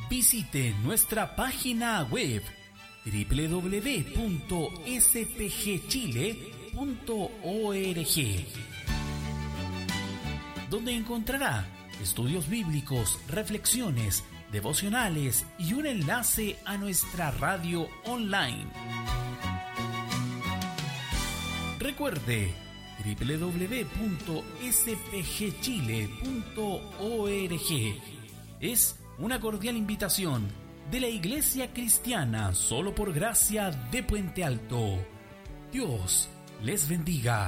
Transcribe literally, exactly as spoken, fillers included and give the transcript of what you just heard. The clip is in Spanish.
Visite nuestra página web doble u doble u doble u punto s p g chile punto org, donde encontrará estudios bíblicos, reflexiones, devocionales y un enlace a nuestra radio online. Recuerde, doble u doble u doble u punto s p g chile punto org es una cordial invitación de la Iglesia Cristiana Solo por Gracia de Puente Alto. Dios les bendiga.